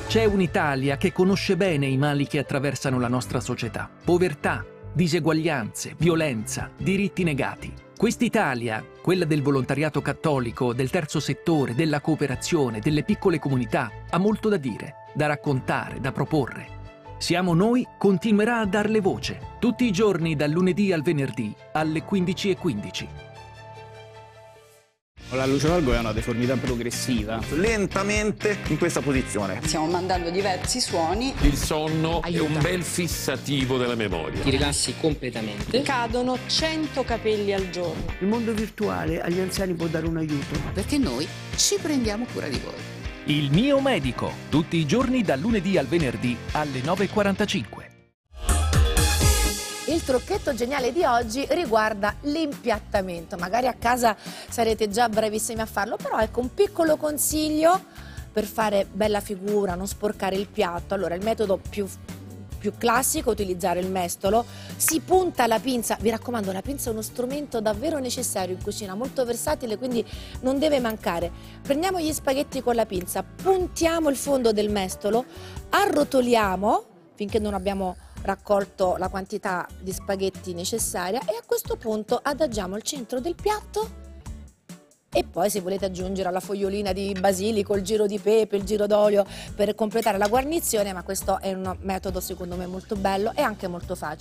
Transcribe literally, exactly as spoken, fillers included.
C'è un'Italia che conosce bene i mali che attraversano la nostra società. Povertà, diseguaglianze, violenza, diritti negati. Quest'Italia, quella del volontariato cattolico, del terzo settore, della cooperazione, delle piccole comunità, ha molto da dire, da raccontare, da proporre. Siamo Noi continuerà a darle voce, tutti i giorni dal lunedì al venerdì alle quindici e quindici. La luce valgo è una deformità progressiva. Lentamente in questa posizione. Stiamo mandando diversi suoni. Il sonno Aiuta. è un bel fissativo della memoria. Ti rilassi completamente. Cadono cento capelli al giorno. Il mondo virtuale agli anziani può dare un aiuto. Perché noi ci prendiamo cura di voi. Il mio medico, tutti i giorni dal lunedì al venerdì alle nove e quarantacinque. Il trucchetto geniale di oggi riguarda l'impiattamento. Magari a casa sarete già bravissimi a farlo, però ecco un piccolo consiglio per fare bella figura, non sporcare il piatto. Allora, il metodo più, più classico è utilizzare il mestolo. Si punta la pinza, vi raccomando, la pinza è uno strumento davvero necessario in cucina, molto versatile, quindi non deve mancare. Prendiamo gli spaghetti con la pinza, puntiamo il fondo del mestolo, arrotoliamo finché non abbiamo raccolto la quantità di spaghetti necessaria e a questo punto adagiamo il centro del piatto e poi se volete aggiungere alla fogliolina di basilico il giro di pepe, il giro d'olio per completare la guarnizione, ma questo è un metodo secondo me molto bello e anche molto facile.